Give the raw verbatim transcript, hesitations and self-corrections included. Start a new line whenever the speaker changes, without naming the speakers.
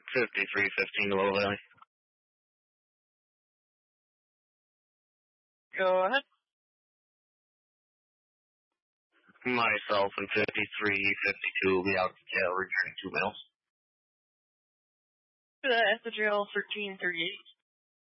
fifty-three fifteen to Little Valley.
Go ahead.
Myself and fifty-three fifty-two will be out to jail returning two mails.
Uh, at the jail, thirteen thirty-eight.